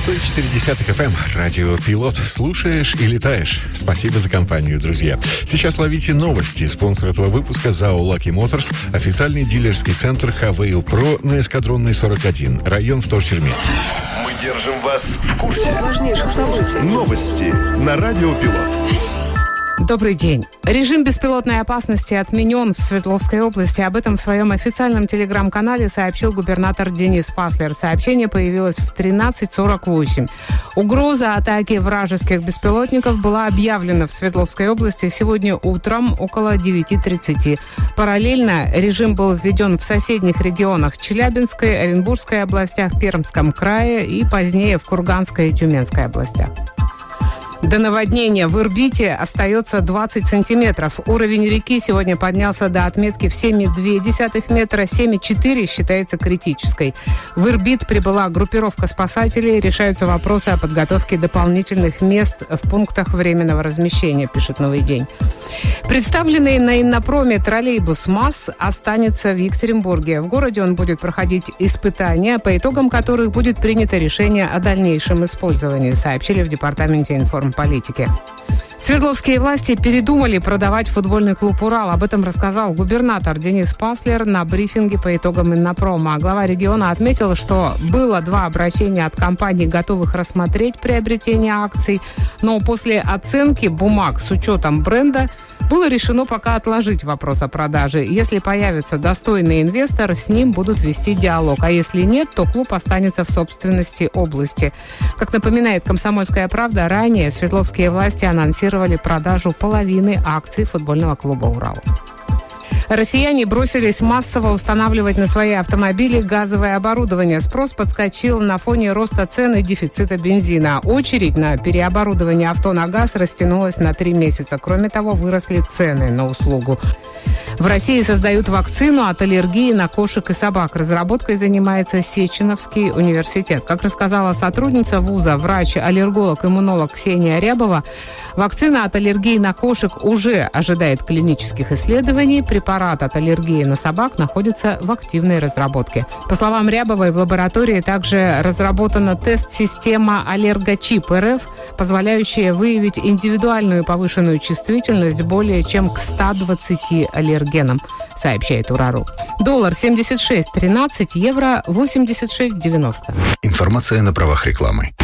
104.10 FM. Радио «Пилот». Слушаешь и летаешь. Спасибо за компанию, друзья. Сейчас ловите новости. Спонсор этого выпуска ЗАО «Лаки Моторс», официальный дилерский центр «Хавейл Про» на Эскадронной 41, район Вторчермет. Мы держим вас в курсе важнейших событий. Новости на Радио «Пилот». Добрый день. Режим беспилотной опасности отменен в Свердловской области. Об этом в своем официальном телеграм-канале сообщил губернатор Денис Паслер. Сообщение появилось в 13:48. Угроза атаки вражеских беспилотников была объявлена в Свердловской области сегодня утром около 9:30. Параллельно режим был введен в соседних регионах Челябинской, Оренбургской областях, Пермском крае и позднее в Курганской и Тюменской областях. До наводнения в Ирбите остается 20 сантиметров. Уровень реки сегодня поднялся до отметки в 7,2 метра. 7,4 считается критической. В Ирбит прибыла группировка спасателей. Решаются вопросы о подготовке дополнительных мест в пунктах временного размещения, пишет «Новый день». Представленный на Иннопроме троллейбус МАЗ останется в Екатеринбурге. В городе он будет проходить испытания, по итогам которых будет принято решение о дальнейшем использовании, сообщили в департаменте информполитики. Свердловские власти передумали продавать футбольный клуб «Урал». Об этом рассказал губернатор Денис Паслер на брифинге по итогам Иннопрома. Глава региона отметил, что было 2 обращения от компаний, готовых рассмотреть приобретение акций, но после оценки бумаг с учетом бренда было решено пока отложить вопрос о продаже. Если появится достойный инвестор, с ним будут вести диалог. А если нет, то клуб останется в собственности области. Как напоминает «Комсомольская правда», ранее свердловские власти анонсировали продажу половины акций футбольного клуба «Урал». Россияне бросились массово устанавливать на свои автомобили газовое оборудование. Спрос подскочил на фоне роста цен и дефицита бензина. Очередь на переоборудование авто на газ растянулась на 3 месяца. Кроме того, выросли цены на услугу. В России создают вакцину от аллергии на кошек и собак. Разработкой занимается Сеченовский университет. Как рассказала сотрудница вуза, врач-аллерголог-иммунолог Ксения Рябова, вакцина от аллергии на кошек уже ожидает клинических исследований. Препарат от аллергии на собак находится в активной разработке. По словам Рябовой, в лаборатории также разработана тест-система «Аллергочип РФ», позволяющая выявить индивидуальную повышенную чувствительность более чем к 120 аллергенам, сообщает Урару. Доллар 76.13, евро 86.90. Информация на правах рекламы.